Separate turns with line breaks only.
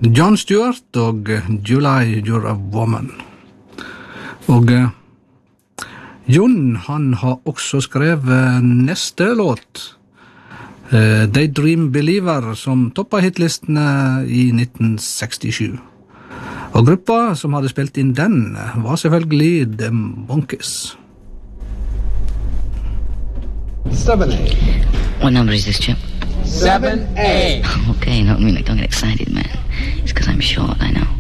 John Stewart og July You're a Woman. Og Jon, han har også skrevet neste låt, Daydream Believer, som toppet hitlistene i 1967. Og gruppa som hadde spilt inn den var selvfølgelig The Monkees.
7A.
What number is this, Chip?
7A.
Okay, don't get excited, man. It's because I'm short, I know.